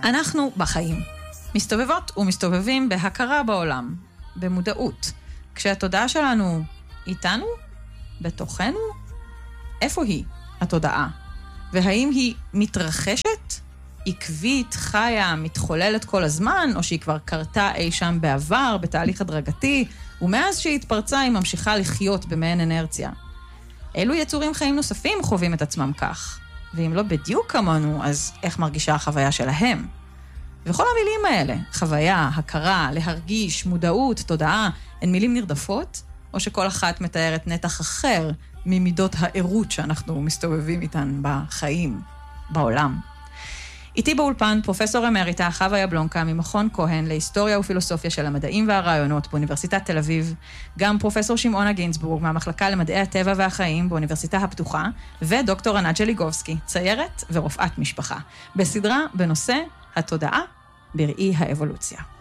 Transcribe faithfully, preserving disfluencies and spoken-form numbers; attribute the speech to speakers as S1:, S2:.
S1: אנחנו בחיים. מסתובבות ומסתובבים בהכרה בעולם, במודעות. כשהתודעה שלנו איתנו, בתוכנו, איפה היא התודעה? והאם היא מתרחשת, עקבית, חיה, מתחוללת כל הזמן, או שהיא כבר קרתה אי שם בעבר, בתהליך הדרגתי, ומאז שהיא התפרצה היא ממשיכה לחיות במעין אנרציה. אילו יצורים חיים נוספים חווים את עצמם כך? ואם לא בדיוק כמונו, אז איך מרגישה החוויה שלהם? וכל המילים האלה, חוויה, הכרה, להרגיש, מודעות, תודעה, הן מילים נרדפות, או שכל אחת מתארת נתח אחר ממידות העירות שאנחנו מסתובבים איתן בחיים, בעולם. איתי באולפן פרופסור אמריטה חווה יבלונקה ממכון כהן להיסטוריה ופילוסופיה של המדעים והרעיונות באוניברסיטת תל אביב, גם פרופסור שמעונה גינצבורג מהמחלקה למדעי הטבע והחיים באוניברסיטה הפתוחה, ודוקטור ענת ג'ליגובסקי, ציירת ורופאת משפחה, בסדרה בנושא התודעה בראי האבולוציה.